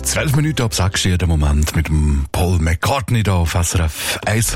12 Minuten ab 6 Uhr, der Moment mit dem Paul McCartney da auf SRF 1.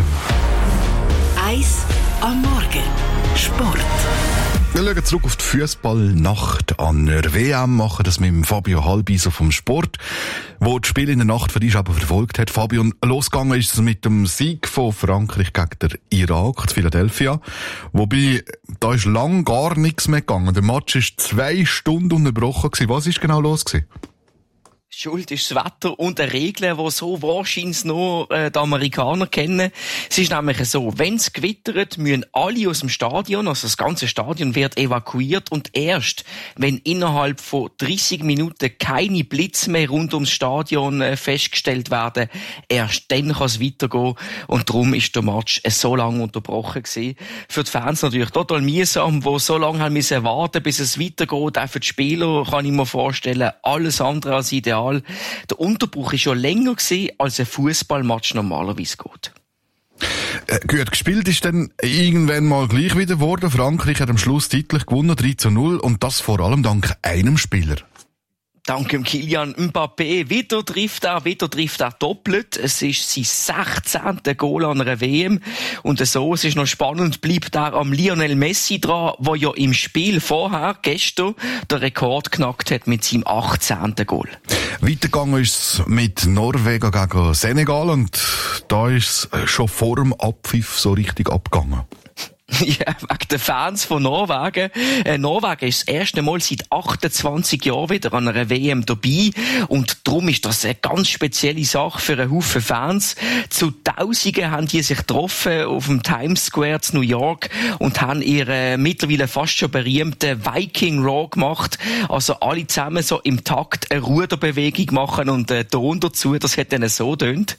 1 am Morgen. Sport. Wir schauen zurück auf die Fußballnacht an der WM, machen das mit dem Fabio Halbiser vom Sport, wo das Spiel in der Nacht für dich aber verfolgt hat. Fabio, losgegangen ist es mit dem Sieg von Frankreich gegen den Irak, zu Philadelphia. Wobei, da ist lang gar nichts mehr gegangen. Der Match ist 2 Stunden unterbrochen gewesen. Was ist genau los gewesen? Schuld ist das Wetter und eine Regel, die so wahrscheinlich nur die Amerikaner kennen. Es ist nämlich so, wenn es gewittert, müssen alle aus dem Stadion, also das ganze Stadion wird evakuiert und erst, wenn innerhalb von 30 Minuten keine Blitze mehr rund ums Stadion festgestellt werden, erst dann kann es weitergehen und darum ist der Match so lange unterbrochen gewesen. Für die Fans natürlich total mühsam, die so lange haben müssen warten, bis es weitergeht. Auch für die Spieler kann ich mir vorstellen, alles andere als ideal. Der Unterbruch war schon länger gewesen, als ein Fußballmatch normalerweise geht. Gut, gespielt ist dann irgendwann mal gleich wieder geworden. Frankreich hat am Schluss deutlich gewonnen, 3-0, und das vor allem dank einem Spieler. Dank dem Kylian Mbappé. Wieder trifft er doppelt. Es ist sein 16. Goal an einer WM. Und so, es ist noch spannend, bleibt er am Lionel Messi dran, der ja im Spiel vorher, gestern, den Rekord geknackt hat mit seinem 18. Goal. Weitergegangen ist es mit Norwegen gegen Senegal, und da ist es schon vor dem Abpfiff so richtig abgegangen. Ja, wegen den Fans von Norwegen. Norwegen ist das erste Mal seit 28 Jahren wieder an einer WM dabei. Und darum ist das eine ganz spezielle Sache für einen Haufen Fans. Zu Tausenden haben die sich getroffen auf dem Times Square zu New York und haben ihre mittlerweile fast schon berühmte Viking Roar gemacht. Also alle zusammen so im Takt eine Ruderbewegung machen und einen Ton dazu. Das hat dann so getönt.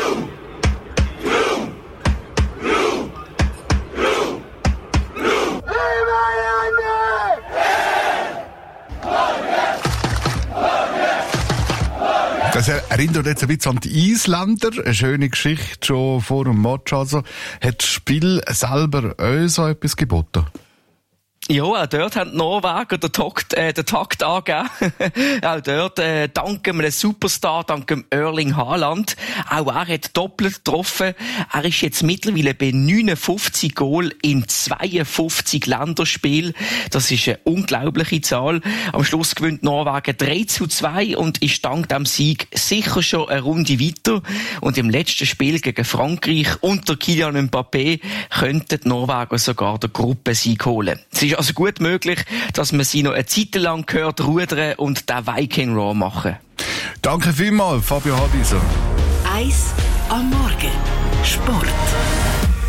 Das erinnert jetzt ein bisschen an die Isländer. Eine schöne Geschichte schon vor dem Match. Also, hat das Spiel selber euch so etwas geboten? Ja, auch dort haben die Norweger den Takt angegeben. Auch dort, dank einem Superstar, dank dem Erling Haaland. Auch er hat doppelt getroffen. Er ist jetzt mittlerweile bei 59 Goal in 52 Länderspielen. Das ist eine unglaubliche Zahl. Am Schluss gewinnt Norwegen 3-2 und ist dank dem Sieg sicher schon eine Runde weiter. Und im letzten Spiel gegen Frankreich unter Kylian Mbappé könnten die Norweger sogar den Gruppensieg holen. Es ist also gut möglich, dass man sie noch eine Zeit lang hört rudern und den Viking Roar machen. Danke vielmals, Fabio Halbiser. 1 am Morgen. Sport.